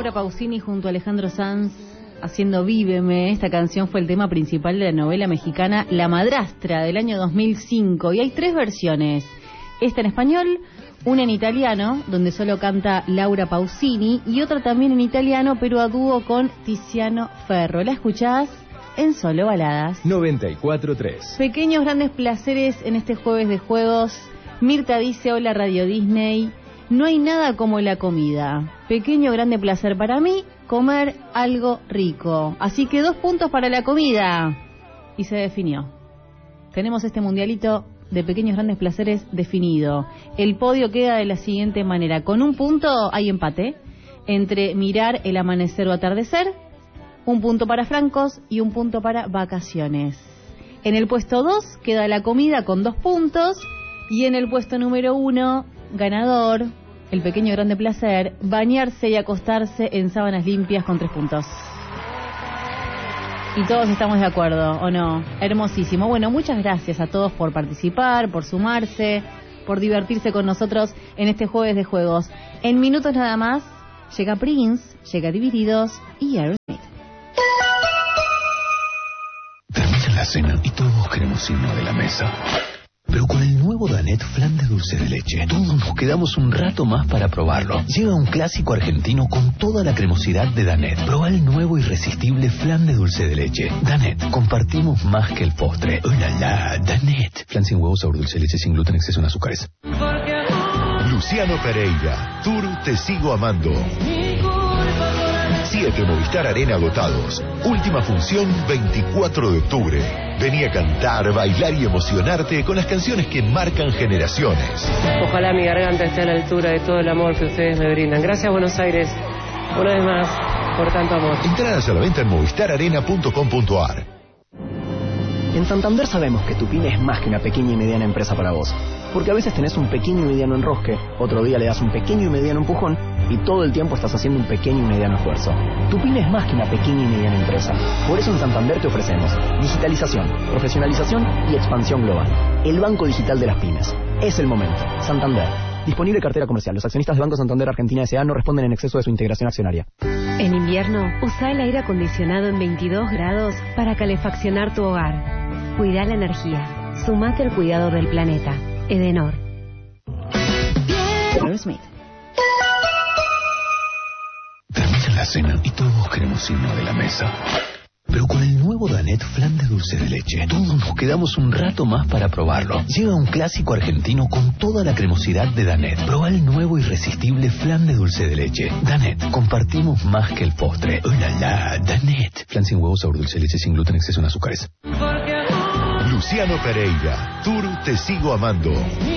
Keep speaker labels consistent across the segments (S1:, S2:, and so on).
S1: Laura Pausini junto a Alejandro Sanz haciendo Víveme. Esta canción fue el tema principal de la novela mexicana La Madrastra del año 2005 y hay 3 versiones. Esta en español, una en italiano, donde solo canta Laura Pausini, y otra también en italiano, pero a dúo con Tiziano Ferro. ¿La escuchás? En Solo Baladas
S2: 94.3.
S1: Pequeños grandes placeres en este jueves de juegos. Mirta dice: hola Radio Disney, no hay nada como la comida. Pequeño grande placer para mí, comer algo rico. Así que 2 puntos para la comida. Y se definió. Tenemos este mundialito de pequeños grandes placeres definido. El podio queda de la siguiente manera. Con 1 punto hay empate entre mirar el amanecer o atardecer, 1 punto para francos y 1 punto para vacaciones. En el puesto 2 queda la comida con 2 puntos y en el puesto número 1, ganador, el pequeño grande placer, bañarse y acostarse en sábanas limpias con 3 puntos. Y todos estamos de acuerdo, ¿o no? Hermosísimo. Bueno, muchas gracias a todos por participar, por sumarse, por divertirse con nosotros en este jueves de juegos. En minutos nada más, llega Prince, llega Divididos y Aerosmith.
S3: Termina la cena y todos queremos irnos de la mesa. Pero con el nuevo Danet Flan de dulce de leche, todos nos quedamos un rato más para probarlo. Llega un clásico argentino con toda la cremosidad de Danet. Proba el nuevo irresistible Flan de dulce de leche. Danet, compartimos más que el postre. ¡Oh, la, la! Danet. Flan sin huevos, sabor dulce de leche, sin gluten, exceso en azúcares.
S4: Luciano Pereira, Tour Te Sigo Amando. 7 Movistar Arena agotados. Última función 24 de octubre. Vení a cantar, bailar y emocionarte con las canciones que marcan generaciones.
S5: Ojalá mi garganta esté a la altura de todo el amor que ustedes me brindan. Gracias, Buenos Aires, una vez más, por tanto amor.
S4: Entradas a la venta en movistararena.com.ar.
S6: En Santander sabemos que tu pyme es más que una pequeña y mediana empresa para vos. Porque a veces tenés un pequeño y mediano enrosque, otro día le das un pequeño y mediano empujón y todo el tiempo estás haciendo un pequeño y mediano esfuerzo. Tu pyme es más que una pequeña y mediana empresa. Por eso en Santander te ofrecemos digitalización, profesionalización y expansión global. El Banco Digital de las Pymes. Es el momento. Santander. Disponible cartera comercial. Los accionistas de Banco Santander Argentina S.A. no responden en exceso de su integración accionaria.
S7: En invierno, usa el aire acondicionado en 22 grados para calefaccionar tu hogar. Cuida la energía. Sumate al cuidado del planeta. Edenor.
S1: Aerosmith.
S3: Termina la cena y todos queremos irnos de la mesa. Pero con el nuevo Danet Flan de dulce de leche, todos nos quedamos un rato más para probarlo. Llega un clásico argentino con toda la cremosidad de Danet. Proba el nuevo irresistible Flan de dulce de leche. Danet, compartimos más que el postre. ¡Oh, la, la! Danet. Flan sin huevos, sabor dulce de leche, sin gluten, exceso en azúcares.
S4: Luciano Pereira, Tour Te Sigo Amando.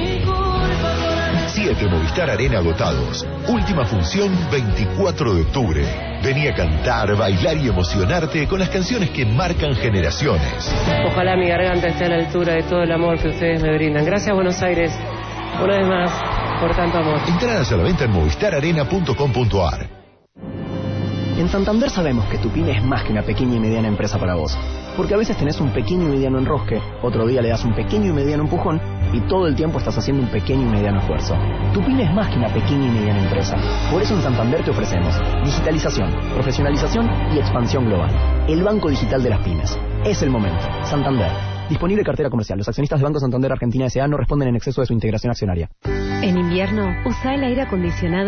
S4: 7 Movistar Arena agotados. Última función 24 de octubre. Vení a cantar, bailar y emocionarte con las canciones que marcan generaciones.
S5: Ojalá mi garganta esté a la altura de todo el amor que ustedes me brindan. Gracias, Buenos Aires, una vez más, por tanto amor.
S4: Entradas a la venta en movistararena.com.ar.
S6: En Santander sabemos que tu pyme es más que una pequeña y mediana empresa para vos. Porque a veces tenés un pequeño y mediano enrosque, otro día le das un pequeño y mediano empujón y todo el tiempo estás haciendo un pequeño y mediano esfuerzo. Tu pyme es más que una pequeña y mediana empresa. Por eso en Santander te ofrecemos digitalización, profesionalización y expansión global. El Banco Digital de las Pymes. Es el momento. Santander. Disponible cartera comercial. Los accionistas de Banco Santander Argentina S.A. no responden en exceso de su integración accionaria.
S7: En invierno, usa el aire acondicionado